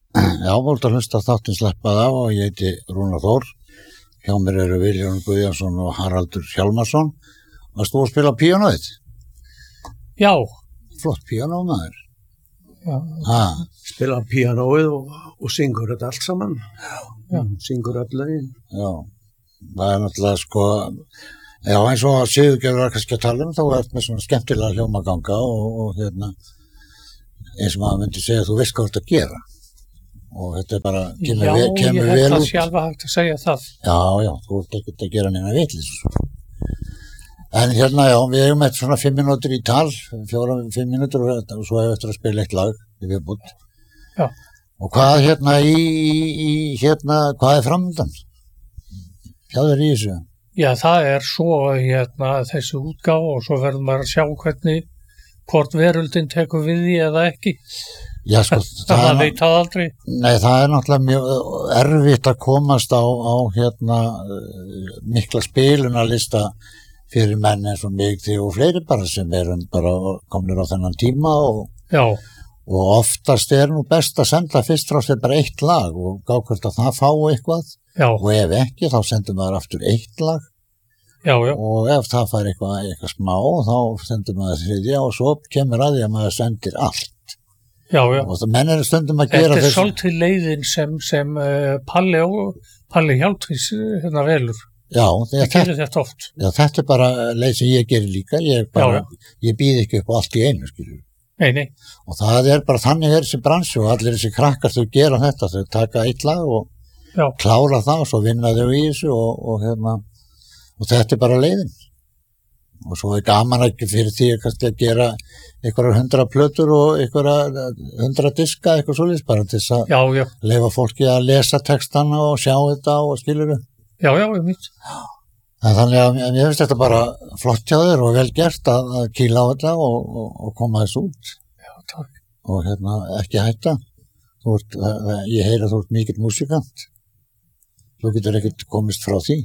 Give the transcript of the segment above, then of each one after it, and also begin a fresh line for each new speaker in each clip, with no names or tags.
Já, voru að hlusta þáttinn Slappað af og ég heiti Rúnar Þór. Hjá mér eru Vilhjálmur Guðjónsson og Haraldur Hjálmarsson. Varst þú að spila píanóið?
Já.
Flott píanó, maður.
Já.
Spila píanóið og syngur þetta allt saman. Já. Syngur öll lögin.
Já, það er náttúrulega sko, já eins og Sigurgeir var kannski að tala þá ert með svona skemmtilega hljómaganga og hérna, eins og maður myndi segja að þú veist hvað þú ert að gera. Og þetta er bara, kemur vel út.
Já, ég held að sjálf að hægt að segja það.
Já, þú ert ekkert að gera neina vitleysu. En hérna, já, við eigum eitt svona 5 mínútur í tal, 4-5 mínútur og svo hefur eftir að spila eitt lag í viðbútt.
Já.
Og hvað hérna hvað er framöndan? Hjá þér í þessu?
Já, það er svo þessi útgáfa og svo verður maður að sjá hvort veröldin tekur við því eða ekki.
Já, sko,
það veit það aldrei.
Nei, það er náttúrulega mjög erfitt að komast á mikla spilunarlista fyrir menn eins og mig og fleiri bara sem erum bara komnir á þennan tíma og oftast er nú best að senda fyrst frá sér bara eitt lag og gá hvort að það fái eitthvað.
Já.
Og ef ekki þá sendum maður aftur eitt lag.
Já.
Og ef það fær eitthvað smá þá sendum maður þriðja og svo kemur að því að maður sendir allt.
Já.
Og það menn er stundum að gera
þessu. Þetta er svolítið leiðin sem Palli Hjálmtís velur.
Já,
það gerir þetta oft.
Já, þetta er bara leið sem ég gerir líka. Ég býð ekki upp á allt í einu, skilur.
Nei.
Og það er bara þannig þessi bransi og allir þessi krakkar þau gera þetta. Þau taka eitt lag og klára það og svo vinna þau í þessu og þetta er bara leiðin. Og svo er gaman ekki fyrir því að gera einhverjar 100 plötur og einhverjar 100 diska, eitthvað svolítið, bara til þess að leyfa fólki að lesa textana og sjá þetta og skilur þau.
Já, ég veit.
Þannig að ég finnst þetta bara flott hjá þér og vel gert að kýla á þetta og koma þess út.
Já, takk.
Og ekki hætta. Ég heyri að þú ert mikill músikant. Þú getur ekkert komist frá því.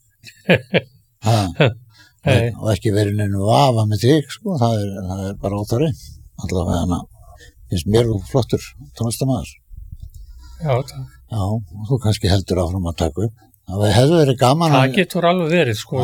Og ekki verið neinu vafa með þig, sko, það er bara óþarri. Allavega finnst mér flottur tónlistarmaður.
Já, takk.
Já, og þú kannski heldur áfram að taka upp. Það hefði verið gaman
það getur alveg verið, sko,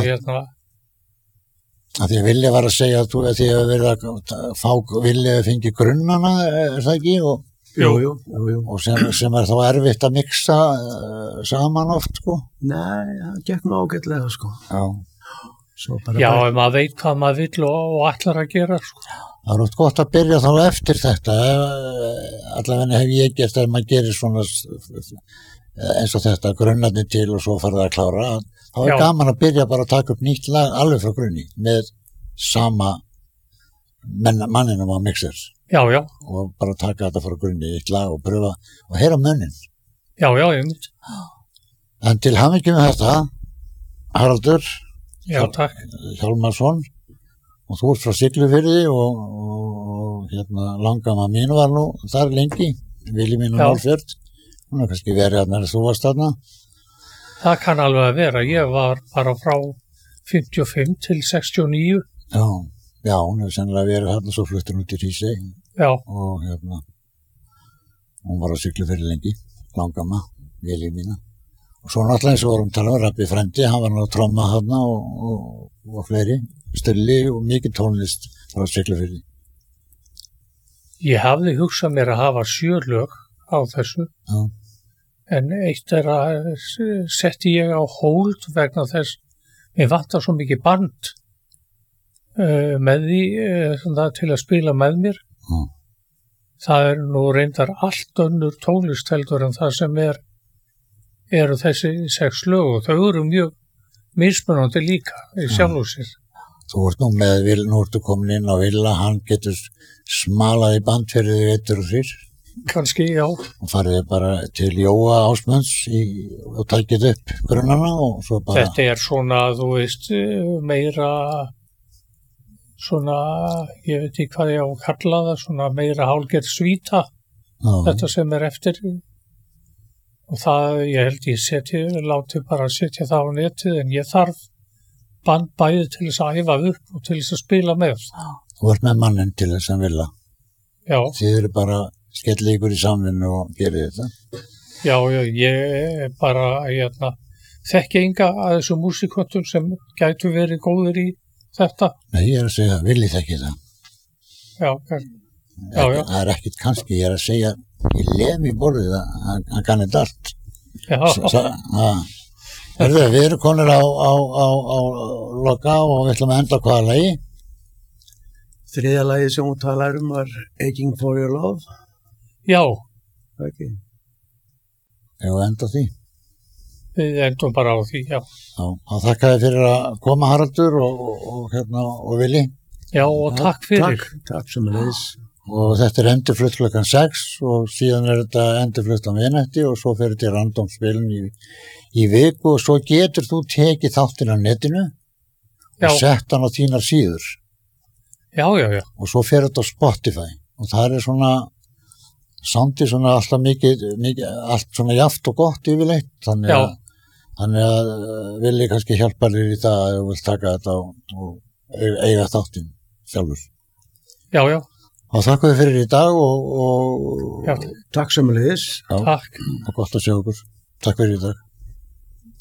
Að því að Vilja var að segja að þið hefur verið að fá Vilja að fengi grunnana, er það ekki?
Jú.
Og sem er þá erfitt að mixa saman oft, sko?
Nei, það gekk nú ágætlega, sko.
Já, ef maður veit hvað maður vill og ætlar að gera, sko.
Það er oft gott að byrja þá eftir þetta. Allavega hef ég gert að maður gerir svona eins og þetta grunnarnir til og svo farið að klára. Þá er gaman að byrja bara að taka upp nýtt lag alveg frá grunni með sama manninum á mixer.
Já.
Og bara taka þetta frá grunni í eitt lag og pröfa og heyra munnin.
Já, ég veit.
En til hamingju með þetta, Haraldur Hjálmarsson, og þú ert frá Siglufirði og langamma mín var nú þar lengi, Vili mín og Norðfjörð. Hún er kannski verið að þú varst þarna.
Það kann alveg að vera. Ég var bara frá 55 til 69.
Já, hún hefur sennilega verið þarna svo fluttur út í Hrísey.
Já.
Og hún var á Siglufirði lengi, langamma, Vili mína. Og svo náttúrulega eins og vorum talað Rabbi frændi, hann var nú að tromma þarna og fleiri, Stulli og mikið tónlist frá Siglufirði.
Ég hafði hugsað mér að hafa 7 lög á þessu.
Já.
En eitt að setti ég á hold vegna þess mér vantar svo mikið band með því til að spila með mér.
Já.
Það er nú reyndar allt önnur tónlist heldur en það sem eru þessi 6 lög og þau eru mjög mismunandi líka í sjálfu sér.
Þú ert nú með nú ertu komin inn á Villa, hann getur smalað í band fyrir því 1 og 3.
Kannski, já.
Og farið bara til Jóa Ásmunds og tækið upp grunnana og svo bara...
Þetta er svona, þú veist, meira svona, ég veit ekki hvað ég á að kalla það, svona meira hálfgerð svíta. Þetta sem er eftir. Og það, ég held ég láti bara setja það á netið en ég þarf band bæði til þess að æfa upp og til þess að spila með.
Þú ert með mannin til þess að Villa.
Já.
Þið eru bara skellið ykkur í samvinnu og gerið þetta.
Já, ég bara, þekki enga að þessum músiköttum sem gætu verið góðir í þetta.
Nei, ég að segja, viljið þekki það.
Já.
Það ekkit kannski, ég að segja, ég lef í borðið að hann kann þetta allt.
Já.
Við erum konur á loka og við ætlum að enda hvaða lagi?
Þriðja lagi sem hún talar var Aching for Your Love.
Já.
Okay.
Við enda því.
Við endum bara á því, já.
Já, þá þakka þið fyrir að koma Haraldur og Vili.
Já, og takk fyrir.
Takk sem að leys.
Og þetta endurflutt klukkan 6 og síðan þetta endurflutt á miðnætti og svo fyrir til randomspilin í viku og svo getur þú tekið þáttinn á netinu og sett hann á þínar síður.
Já.
Og svo fyrir þetta á Spotify og það svona soundið svona alltaf mikið, allt svona jaft og gott yfirleitt, þannig að vilji kannski hjálpa þér í það að þú vilt taka þetta og eiga þáttinn sjálfur.
Já.
Og þakka þér fyrir í dag og
takk sömuleiðis.
Takk.
Og gott að sjá okkur. Takk fyrir í dag.